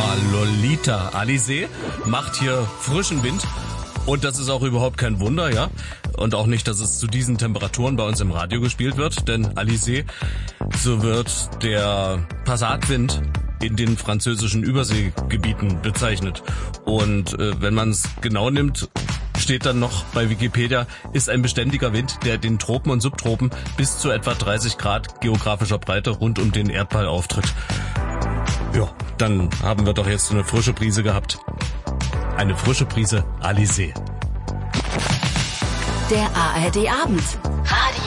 Lolita. Alizé macht hier frischen Wind. Und das ist auch überhaupt kein Wunder, ja. Und auch nicht, dass es zu diesen Temperaturen bei uns im Radio gespielt wird. Denn Alizé, so wird der Passatwind in den französischen Überseegebieten bezeichnet. Und wenn man es genau nimmt, steht dann noch bei Wikipedia, ist ein beständiger Wind, der den Tropen und Subtropen bis zu etwa 30 Grad geografischer Breite rund um den Erdball auftritt. Ja, dann haben wir doch jetzt eine frische Brise gehabt. Eine frische Prise Alizé. Der ARD Abend. Radio